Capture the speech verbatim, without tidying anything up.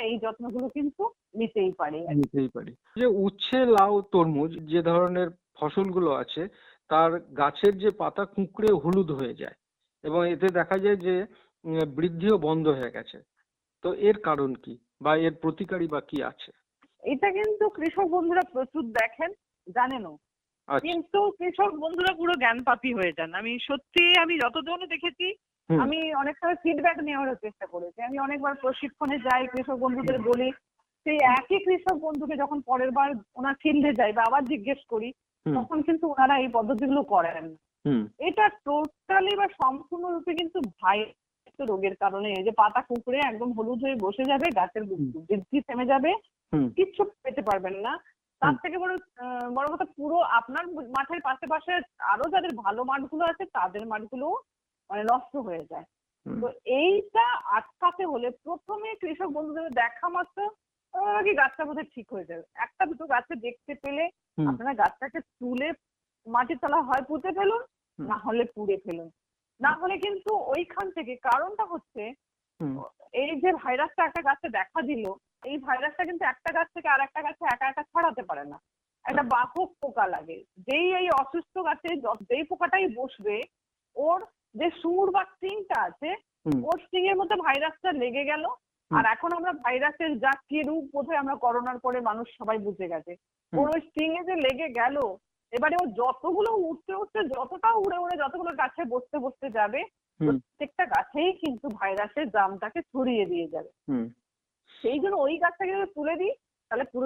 এই যত্নগুলো কিন্তু নিতেই পারি। নিতেই পারি। যে উচ্ছে, লাউ, তরমুজ যে ধরনের ফসলগুলো আছে তার গাছের যে পাতা কুঁকড়ে হলুদ হয়ে যায় এবং এতে দেখা যায় যে উম, বৃদ্ধিও বন্ধ হয়ে গেছে। তো এর কারণ কি বা এর প্রতিকারী বা কি আছে? এটা কিন্তু কৃষক বন্ধুরা প্রচুর দেখেন, জানেনও। আচ্ছা। কিন্তু কৃষক বন্ধুরা পুরো জ্ঞানপাপী হয়ে যান। আমি সত্যি আমি যতজন দেখেছি, হুম। আমি অনেক সময় ফিডব্যাক নেওয়ারও চেষ্টা করেছি। আমি অনেকবার প্রশিক্ষণে যাই, কৃষক বন্ধুদের হুম। বলি। সেই একই কৃষক বন্ধুকে যখন পরের বার ওনার ফিল্ডে যাই বা আবার জিজ্ঞেস করি, হুম। তখন কিন্তু ওনারা এই পদ্ধতিগুলো করেন না। হুম। এটা টোটালি বা সম্পূর্ণরূপে কিন্তু ভাইরাস রোগের কারণে, এই যে পাতা কুঁকড়ে একদম হলুদ হয়ে বসে যাবে, গাছের হুম। বৃদ্ধি থেমে যাবে, হুম। কিচ্ছু পেতে পারবেন না। তার হুম। থেকে বড় আহ, বড় কথা, পুরো আপনার মাঠের পাশে পাশে আরো যাদের ভালো মাঠগুলো আছে তাদের মাঠগুলো মানে নষ্ট হয়ে যায়। হুম। তো এইটা আটকাতে হলে প্রথমে কৃষক বন্ধুদের দেখা মাত্র আহ, কি গাছটা বোধহয় ঠিক হয়ে যাবে। একটা দুটো গাছে দেখতে পেলে হুম। আপনারা গাছটাকে তুলে মাটির তলা হয় পুঁতে ফেলুন, হুম। না হলে পুড়ে ফেলুন। না হলে কিন্তু ওইখান থেকে, কারণটা হচ্ছে হুম। এই যে ভাইরাসটা একটা গাছে দেখা দিল, এই ভাইরাসটা কিন্তু একটা গাছ থেকে আর একটা গাছে একা একা ছড়াতে পারে না। একটা বাহক পোকা লাগে। যেই এই অসুস্থ গাছে য- যেই পোকাটাই বসবে, ওর যে সুর বা স্টিংটা আছে, হুম। ওর স্টিং এর মধ্যে ভাইরাসটা লেগে গেল। হুম। আর এখন আমরা ভাইরাসের যা কি রূপ বোধহয় আমরা করোনার পরে মানুষ সবাই বুঝে গেছে। হুম। ওর ওই স্টিং এ যে লেগে গেল, এবারে ও যতগুলো উঠতে উঠতে, যতটা উড়ে উড়ে যতগুলো গাছে বসতে বসতে যাবে, হুম। প্রত্যেকটা গাছেই কিন্তু ভাইরাসের জামটাকে ছড়িয়ে দিয়ে যাবে। হুম। সেই জন্য ওই গাছটাকে যদি তুলে দিই, তাহলে পুরো